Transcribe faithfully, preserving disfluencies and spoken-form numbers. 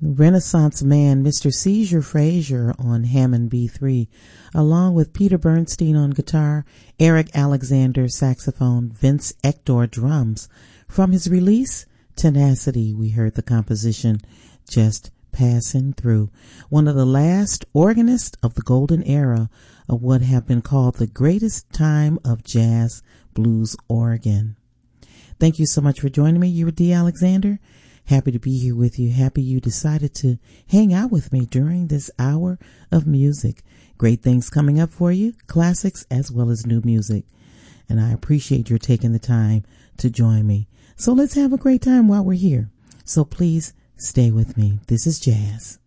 Renaissance man Mister Seizure Frazier on Hammond B three, along with Peter Bernstein on guitar, Eric Alexander saxophone, Vince Ector drums. From his release, Tenacity, we heard the composition Just Passing Through, one of the last organists of the golden era of what have been called the greatest time of jazz blues organ. Thank you so much for joining me. You were Dee Alexander. Happy to be here with you. Happy you decided to hang out with me during this hour of music. Great things coming up for you, classics as well as new music. And I appreciate your taking the time to join me. So let's have a great time while we're here. So please stay with me. This is Jazz.